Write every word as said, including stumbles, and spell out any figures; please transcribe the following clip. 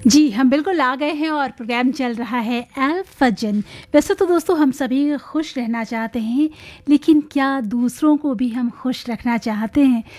जी, हम बिल्कुल आ गए हैं और प्रोग्राम चल रहा है अल फजर। वैसे तो दोस्तों हम सभी खुश रहना चाहते हैं, लेकिन क्या दूसरों को भी हम खुश रखना चाहते हैं?